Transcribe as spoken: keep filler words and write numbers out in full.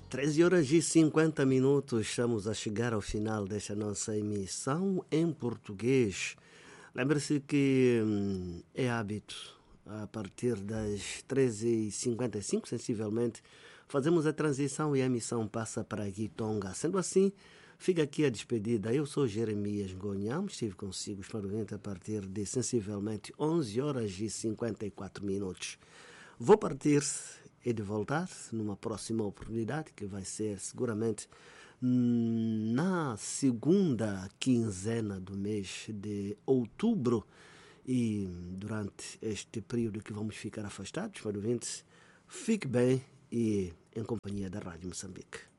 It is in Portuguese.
treze horas e cinquenta minutos, estamos a chegar ao final desta nossa emissão em português. Lembre-se que hum, é hábito, a partir das treze e cinquenta e cinco, sensivelmente, fazemos a transição e a emissão passa para Guitonga. Sendo assim, fica aqui a despedida. Eu sou Jeremias Gonham, estive consigo a partir de sensivelmente onze horas e cinquenta e quatro minutos. Vou partir e de voltar numa próxima oportunidade, que vai ser seguramente na segunda quinzena do mês de outubro. E durante este período que vamos ficar afastados, para ouvintes, fique bem e em companhia da Rádio Moçambique.